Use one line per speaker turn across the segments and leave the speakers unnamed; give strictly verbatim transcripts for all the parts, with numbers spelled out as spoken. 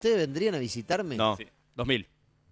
¿Ustedes vendrían a visitarme?
No,
Sí.
dos mil.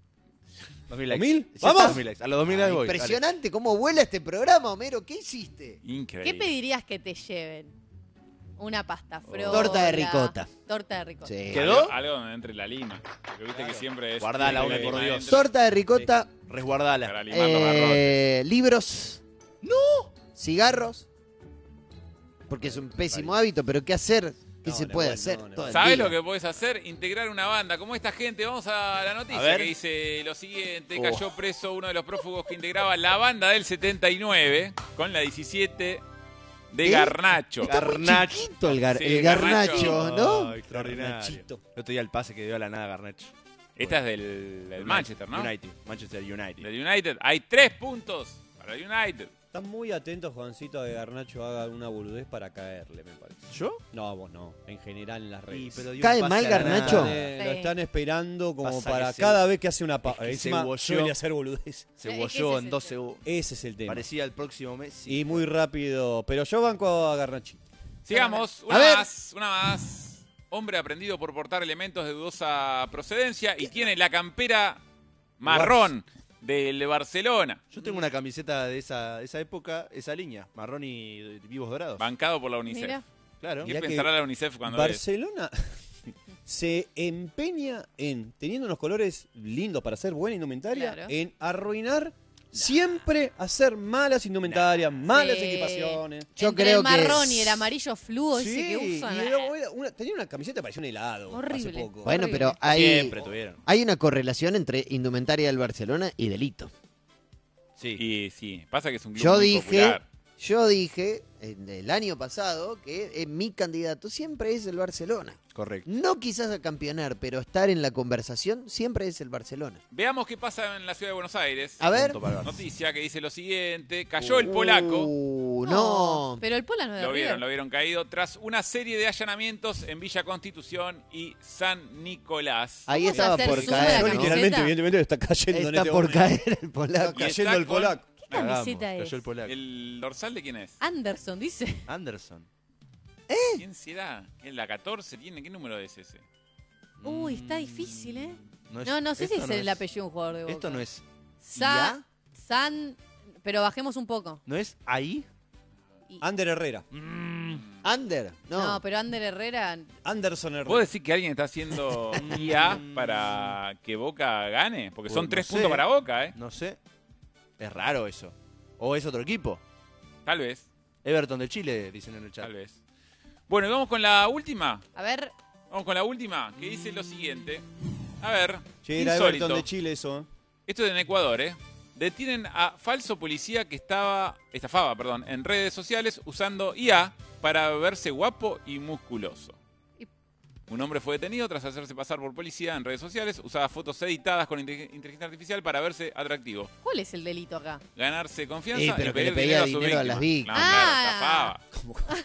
dos mil
¿dos
likes.
mil?
Ya
¡Vamos!
está, dos mil likes. A los dos mil
Ah,
likes voy.
impresionante cómo vuela este programa, Homero. ¿Qué hiciste?
Increíble.
¿Qué pedirías que te lleven? Una pasta frola.
Torta de ricota.
Torta de ricota.
Sí.
¿Quedó?
Algo, algo donde entre la lima. Porque viste que siempre es...
Guardala,
entre la
hombre, por
lima
Dios.
adentro,
Torta de ricota,
Dale. Resguardala.
Para limar los garrotes.
eh, libros. ¡No! Cigarros. Porque es un pésimo hábito, pero ¿qué hacer? ¿Qué
No,
se
no,
puede
no,
hacer?
no, no.
todo el
¿Sabes
día?
lo que podés hacer? Integrar una banda. Como esta gente, vamos a la noticia
A ver.
que dice lo siguiente.
Oh.
Cayó preso uno de los prófugos que integraba la banda del setenta y nueve con la diecisiete de
¿Eh?
Garnacho.
Está muy
Garnacho.
chiquito el, gar-
Sí,
el
Garnacho.
garnacho, ¿no?
Oh, extraordinario.
Garnachito.
El otro día el pase que dio a la nada Garnacho.
Esta es del, del Manchester, ¿no?
United. Manchester United.
Del United. Hay tres puntos para el United.
Están muy atentos, Juancito, a que Garnacho haga alguna boludez para caerle, me parece.
¿Yo?
No, vos no. En general en las redes.
pero dio
¿Cae
un pase
mal
a la
Garnacho?
nada.
Eh,
Sí.
Lo están esperando como
Pasa
para
que se-
cada vez que hace una pa
es que se
encima
bolló.
suele hacer boludez.
Se
Es que
bolló
ese
en
es
dos
el
segundos.
Ese es el tema.
Parecía el próximo mes. sí.
Y muy rápido. Pero yo banco a Garnachito.
Sigamos.
A
Una
ver.
más. Una más. Hombre aprendido por portar elementos de dudosa procedencia y tiene la campera marrón del Barcelona.
Yo tengo una camiseta de esa, de esa época, esa línea, marrón y vivos dorados.
Bancado por la UNICEF.
Mira.
Claro.
¿Qué
Mirá que
pensará la UNICEF cuando ve?
Barcelona se empeña en, teniendo unos colores lindos para hacer buena indumentaria,
Claro.
en arruinar siempre hacer malas indumentarias, malas
Sí.
equipaciones.
Yo
Entre
creo
el
que
marrón
es-
y el amarillo fluo ese que usan.
y era- era una- tenía una camiseta que parecía un helado
Horrible.
hace poco.
Bueno,
Horrible.
pero hay,
Siempre tuvieron.
hay una correlación entre indumentaria del Barcelona y delito.
Sí.
Y sí, pasa que es un club
Yo
muy
dije,
popular.
yo dije en el año pasado que eh, mi candidato siempre es el Barcelona.
Correcto.
No quizás a campeonar, pero estar en la conversación siempre es el Barcelona.
Veamos qué pasa en la ciudad de Buenos Aires.
A ver.
Punto para el Barça.
Noticia que dice lo siguiente. Cayó el polaco.
Uh, no.
Pero el Pola no es de
Lo vieron,
River.
lo vieron caído tras una serie de allanamientos en Villa Constitución y San Nicolás.
Ahí
Vamos a
estaba
hacer
por
zoom de
caer.
la
Yo
¿no?
camiseta.
literalmente, evidentemente, está cayendo en
Está
este
por
momento.
caer el polaco.
Está cayendo el
con-
polaco.
¿Qué camiseta
Cagamos,
es?
Cayó el polaco.
¿El dorsal de quién es?
Anderson, dice.
Anderson.
¿Quién será? ¿Es la catorce? ¿Tiene? ¿Qué número es ese?
Uy, está difícil, ¿eh?
No, es-
No, no sé si
esto
es
no
el apellido de un jugador de Boca.
Esto no es.
Sa San... Pero bajemos un poco.
¿No es ahí?
Y-
Ander Herrera.
Under, no.
No, pero Ander Herrera...
Anderson Herrera.
¿Puedo decir que alguien está haciendo I A para que Boca gane? Porque son
Uy, no
tres
sé.
puntos para Boca, ¿eh?
No sé. Es raro eso. ¿O es otro equipo?
Tal vez,
Everton de Chile, dicen en el chat.
tal vez. Bueno, y vamos con la última.
A ver,
Vamos con la última, que dice lo siguiente. A ver,
Che, era
insólito.
Everton de Chile eso.
Esto es en Ecuador, ¿eh? Detienen a falso policía que estaba, estafaba, perdón, en redes sociales usando I A para verse guapo y musculoso.
Y-
Un hombre fue detenido tras hacerse pasar por policía en redes sociales. Usaba fotos editadas con inte- inteligencia artificial para verse atractivo.
¿cuál es el delito acá?
Ganarse confianza
Eh, pero
y
que le
pedir
pedía
dinero a, su
dinero a las
víctima.
víctimas.
No,
Ah.
claro, estafaba.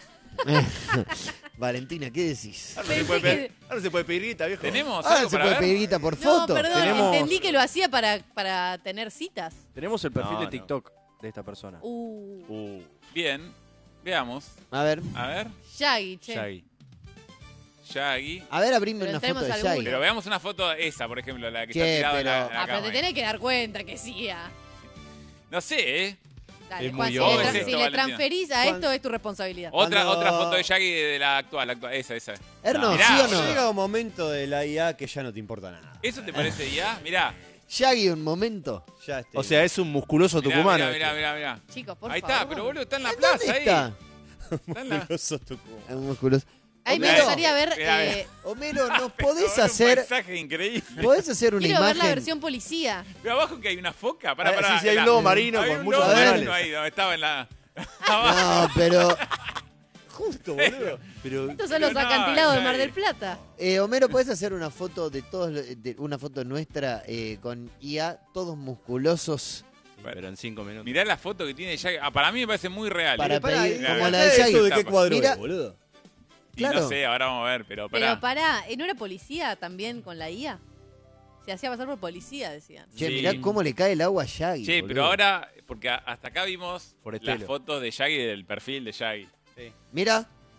Valentina, ¿qué decís?
Ahora no, se
Pensé
puede
que-
pedir, ahora no se puede pedir guita, viejo.
¿Tenemos
Ahora
algo
se
para
puede
ver?
pedir guita por
No,
foto.
perdón,
Tenemos-
entendí que lo hacía para, para tener citas.
Tenemos el perfil
No,
de
no.
TikTok de esta persona.
Uh,
Uh,
Bien, veamos.
A ver,
A ver,
Shaggy, che.
Shaggy.
Shaggy.
a ver, abrime
Pero
una
entremos
foto de
al
Shaggy.
Google.
Pero veamos una foto esa, por ejemplo, la que
Che,
está tirada en la,
pero-
en la
Ah, pero
cama.
te tenés que dar cuenta que sí. ah.
No sé, ¿eh?
Dale,
Es
Juan,
muy
si,
obvio.
le, tra-
¿Cómo es
si
esto,
le
Valentina?
transferís a
Juan-
esto es tu responsabilidad.
Otra,
Cuando-
otra foto de Shaggy de la actual, la actual, esa, esa.
Erno,
Mirá,
¿sí o
boludo.
no?
Llega un momento de la I A que ya no te importa nada.
¿Eso te parece ya? Mirá.
Shaggy, un momento.
Ya este-
O sea, es un musculoso
Mirá,
tucumano.
mirá,
este.
mirá, mirá, mirá.
Chicos, por
Ahí
favor.
está, pero boludo, está en la
¿Dónde
plaza ahí.
está?
Está en la...
Musculoso Tucumán.
Es musculoso.
Ahí me
Homero,
gustaría ver...
mirá,
eh,
Homero, ¿nos
Pero
podés
un
hacer,
paisaje increíble.
podés hacer una
quiero ver la
imagen?
versión policía.
Pero abajo que hay una foca. Para,
Ah,
para,
sí, sí, hay un lobo marino
hay
con
un
muchos
lobo
animales.
marino ahí, donde estaba en la... abajo.
No, pero
Justo, boludo.
Pero
Estos son los
Pero no,
acantilados de
no
Mar
hay.
del Plata.
eh, Homero, ¿podés hacer una foto de todos, lo- de, una foto nuestra eh, con I A, todos musculosos
pero en cinco minutos.
Mirá la foto que tiene Shaggy. Ah, para mí me parece muy real.
para
¿eh?
Pará,
pedir,
¿y
como
mirá,
la
acá
de
esto
Shaggy?
de qué cuadro
Mira.
es, boludo?
Y
Claro.
no sé, ahora vamos a ver, pero pará.
Pero pará, ¿eh, ¿no era policía también con la I A? Se hacía pasar por policía, decían.
Che,
Sí.
mirá cómo le cae el agua a Shaggy.
Che,
boludo.
pero ahora, porque a- hasta acá vimos
Forestelo.
las fotos de Shaggy del perfil de Shaggy.
Mira,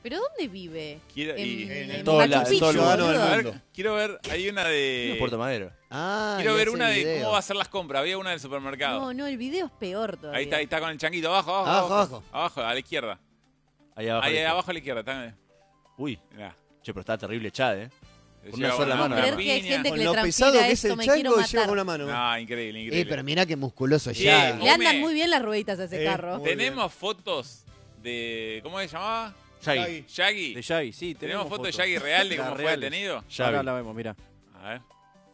¿Pero dónde vive?
Quiero, y-
en,
en
en
todo
Machu
la- en
Picchu,
todo el lugar del
boludo.
a ver,
mundo.
quiero ver, hay una de...
Puerto Madero.
Ah,
Quiero
y
ver
ese
una de
video.
cómo va a ser las compras. Había una del supermercado.
No, no, el video es peor todavía.
Ahí está, ahí está con el changuito. Abajo, abajo.
Abajo,
Abajo,
abajo.
Abajo, a la izquierda.
Ahí abajo.
Ahí
a la
abajo a la izquierda. Está,
Uy,
mirá.
che, pero está terrible Chad, ¿eh? Con
Lleva
una sola mano.
¿Creer
una
que hay
piña.
gente que
Con
le
lo
transpira
pesado que es
esto?
el
Me quiero
chango, lleva
matar.
con una mano.
No, increíble, increíble.
Eh, pero mira qué musculoso
Sí.
ya.
Le andan
Come.
muy bien las rueditas a ese
Eh,
carro.
muy
Tenemos fotos de... ¿Cómo se llamaba?
Shaggy.
Shaggy.
De Shaggy, sí.
¿Tenemos fotos de Shaggy real de
Las
cómo fue
reales.
detenido?
Shaggy.
Ahora la vemos, mira.
A ver.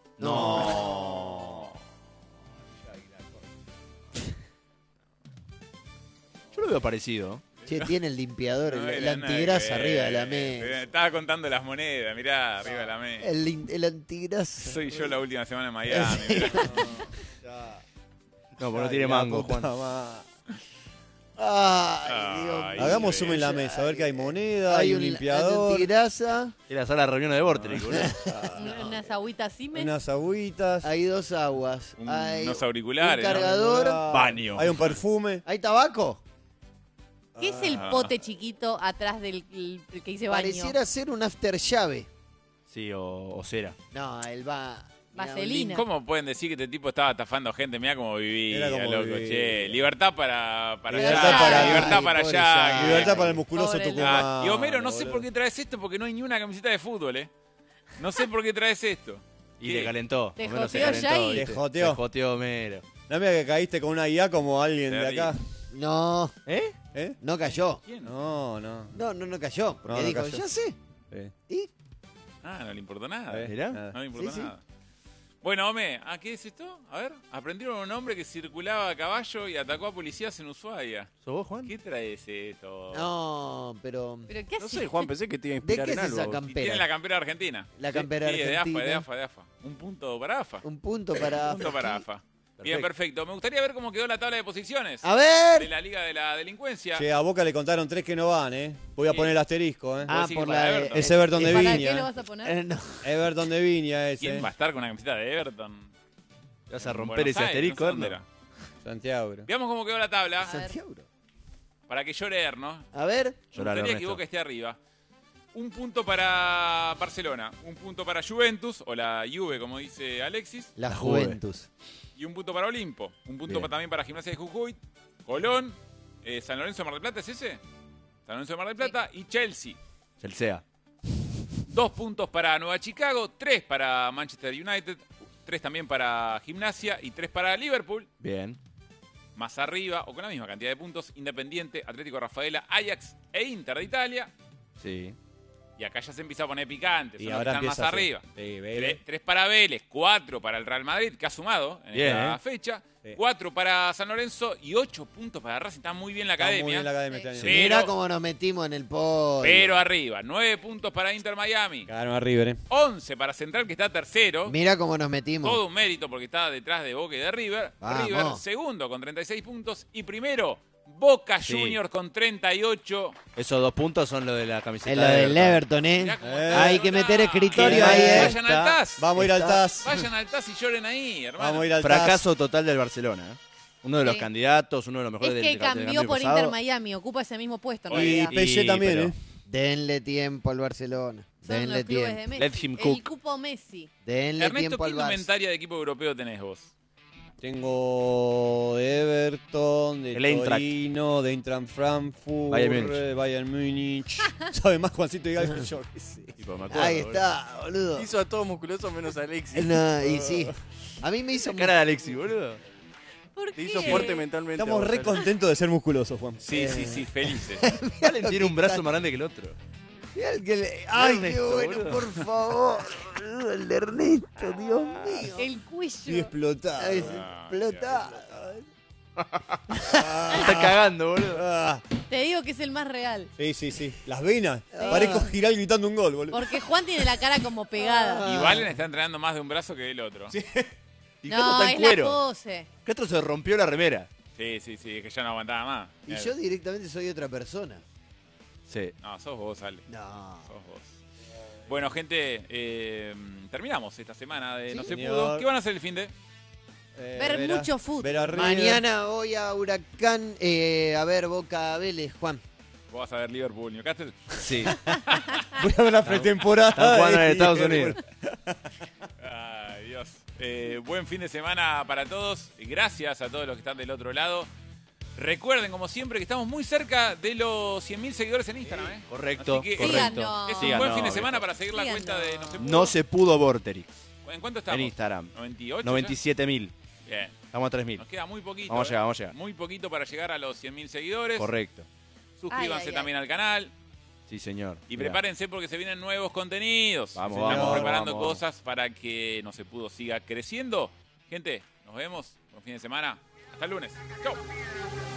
No.
Yo lo veo parecido.
Che, tiene el limpiador,
No
el, el
era nada
antigrasa
que ver.
arriba de la mesa.
Estaba contando las monedas, mirá, arriba de la mesa.
El, lin- el antigrasa.
Soy yo la última semana en Miami. mirá.
No, porque no tiene mango, Juan.
Ay, Dios
Ay,
mío.
Hagamos
sí.
zoom en la mesa, a ver que hay moneda,
Hay
hay un
un
limpiador,
antigrasa,
Es la sala de reuniones de Vorterix, boludo.
Una- Unas agüitas Siemens.
unas agüitas,
hay dos aguas,
Un-
hay
unos
un
auriculares. ¿no?
cargador,
Baño.
hay un perfume.
hay tabaco.
¿Qué es el
Ah.
pote chiquito atrás del el- el que dice baño?
Pareciera ser un after llave.
Sí, o, o cera.
No, él va. mirá, un
Vaselina.
lim-
¿Cómo pueden decir que este tipo estaba estafando gente? Mirá cómo vivía,
Era como
loco,
vivía.
che. Libertad para, para
Libertad
allá.
para-
libertad
Ay,
para
pobre
allá.
Jack.
Libertad para el musculoso
Pobre
Tucumán.
Ah, y Homero, no sé
boludo.
por qué traes esto porque no hay ni una camiseta de fútbol, ¿eh? No sé por qué traes esto.
Y
¿Qué?
te calentó.
Te
Homero se
joteó
calentó,
Shaggy.
¿viste?
Te joteó.
Te joteó Homero.
No me digas que caíste con una I A como alguien de
Terrible.
acá.
No,
¿Eh?
¿Eh?
no cayó.
¿Quién?
No, no.
No, no, no cayó. Porque
No, no
dijo,
cayó.
ya sé.
Eh,
¿Y?
Ah, no le importó nada.
eh,
mirá.
nada.
No le importó
Sí, sí.
nada. Bueno, Ome, ¿a qué es esto? A ver, aprendieron un hombre que circulaba a caballo y atacó a policías en Ushuaia.
¿Sos vos, Juan?
¿Qué traes esto?
No, pero.
¿Pero qué
No
hace?
sé, Juan, pensé que te iba a
¿De
inspirar
qué
en
es
algo.
esa
Y
campera?
tiene la campera argentina.
La campera
sí, sí, de AFA,
argentina.
de AFA, de AFA. Un punto para AFA.
Un punto para.
Un punto para AFA. Bien, perfecto. Me gustaría ver cómo quedó la tabla de posiciones
A
de
ver.
la Liga de la Delincuencia.
Che, a Boca le contaron tres que no van, ¿eh? Voy a
Sí.
poner el asterisco, ¿eh?
Ah,
decís
por
que para
la.
Everton.
Es Everton de
¿Para
Viña.
qué lo vas a poner?
Eh, no.
Everton de Viña ese.
¿Quién va a estar con una camiseta de Everton?
Vas a
En
romper
Buenos
ese
Aires,
asterisco,
no sé dónde
Erno.
era.
Santiago.
Veamos cómo quedó la tabla.
A ver.
Santiago.
Para que llore Erno.
A ver.
Me
Llorar,
gustaría que
Ernesto.
Boca esté arriba. Un punto para Barcelona, un punto para Juventus, o la Juve, como dice Alexis,
La
La Juve.
Juventus.
y un punto para Olimpo. Un punto
Bien.
pa- también para Gimnasia de Jujuy, Colón, eh, San Lorenzo de Mar del Plata, ¿es ese? San Lorenzo de Mar del Plata y Chelsea.
Chelsea.
Dos puntos para Nueva Chicago, tres para Manchester United, tres también para Gimnasia y tres para Liverpool.
Bien.
Más arriba, o con la misma cantidad de puntos, Independiente, Atlético Rafaela, Ajax e Inter de Italia.
Sí.
Y acá ya se empieza a poner picante, son
Y
los que
ahora
están más
empieza a ser-
arriba.
Sí, Vélez.
Tres, tres para Vélez, cuatro para el Real Madrid, que ha sumado en
Bien,
esta
eh.
fecha.
Sí.
Cuatro para San Lorenzo y ocho puntos para Racing. Está muy bien la
Está muy
academia.
bien la academia
Sí.
este año.
Sí.
Mira
Pero-
cómo nos metimos en el podio.
Pero arriba, nueve puntos para Inter Miami.
Ganaron a River, ¿eh?
once para Central, que está tercero.
Mira cómo nos metimos.
Todo un mérito porque está detrás de Boca y de River.
Vamos.
River, segundo con treinta y seis puntos. Y primero, Boca
Sí.
Juniors con treinta y ocho.
Esos dos puntos son lo de la camiseta
Es lo
de
del Everton, ¿eh?
Mirá cómo
Eh.
está
Hay
la
que
nota.
meter escritorio
¿Quién
ahí,
es?
¿eh?
Vayan al T A S.
Vamos a ir al
Está-
T A S.
Vayan al T A S y lloren ahí, hermano.
Vamos a ir al T A S.
Fracaso total del Barcelona. ¿eh? Uno de los
Sí.
candidatos, uno de los mejores
Es
del
que
del- del
cambió
cambio
por
pasado.
Inter Miami, ocupa ese mismo puesto. en
Oye,
Y
realidad.
P S G
Y-
también,
pero-
¿eh?
Denle tiempo al Barcelona.
Son
Denle
los clubes de
tiempo.
Messi.
Let him
El
cook.
cupo Messi.
Denle
Ernesto,
tiempo
¿qué
al Barça.
indumentaria de equipo europeo tenés vos?
Tengo de Everton, de
El Eintracht.
Torino, de Eintracht Frankfurt,
Bayern Múnich.
eh, Bayern Múnich. ¿Sabe más Juancito y Gallo que yo? qué sé.
Tipo, me acuerdo,
Ahí
boludo.
está, boludo.
Hizo a todos musculosos menos a Alexis.
No, y sí. A mí me hizo...
Cara de Alexi, boludo.
¿Por
Te
qué?
hizo fuerte mentalmente.
Estamos
a vos,
re
Alexis.
contentos de ser musculosos, Juan.
Sí, sí, sí, felices.
Valen tiene un brazo más grande que el otro.
Mirá el que le- Ay, qué
Ernesto,
bueno,
boludo.
por favor. Boludo, el de Ernesto, Dios mío.
El
Y
cuello.
explotado.
Ay,
Ah,
explota.
Me está cagando, boludo.
Ah,
Te digo que es el más real.
sí, sí, sí. Las venas. Parezco Giral gritando un gol, boludo.
Porque Juan tiene la cara como pegada.
Y Valen está entrenando más de un brazo que el otro. Sí,
Y
No,
Castro está
es
en
la
cuero.
pose.
Castro se rompió la remera.
sí, sí, es que ya no aguantaba más.
Y yo directamente soy otra persona.
Sí.
No, sos vos, Ale.
No.
Sos vos. Bueno, gente, eh, terminamos esta semana de No se
señor.
pudo. ¿Qué van a hacer el fin de?
Eh,
Ver
ver a-
mucho fútbol.
ver a River.
Mañana voy a Huracán eh, a ver Boca Vélez, Juan.
¿Vos vas a ver Liverpool, Newcastle?
Sí.
Voy a ver la pretemporada.
Están jugando en
de
Estados
Liverpool.
Unidos.
Ay, Dios. Eh, buen fin de semana para todos. Gracias a todos los que están del otro lado. Recuerden, como siempre, que estamos muy cerca de los cien mil seguidores en Instagram. ¿eh?
Correcto,
Así que
correcto.
Síganos.
es un
Síganos,
buen fin de
viejo.
semana para seguir la
Síganos.
cuenta de No Se Pudo.
No se pudo Vorterix
¿En cuánto estamos?
en Instagram.
¿noventa y ocho?
noventa y siete mil.
ya? Bien.
Estamos a tres mil.
Nos queda muy poquito.
Vamos a
¿eh?
llegar, vamos a llegar.
Muy poquito para llegar a los cien mil seguidores.
Correcto.
Suscríbanse
Ay, ay,
también al canal.
Sí, señor.
Y
Mirá.
prepárense porque se vienen nuevos contenidos.
Vamos,
Estamos
vamos,
preparando
vamos.
cosas para que No Se Pudo siga creciendo. Gente, nos vemos. Buen fin de semana. Hasta el lunes. Chau.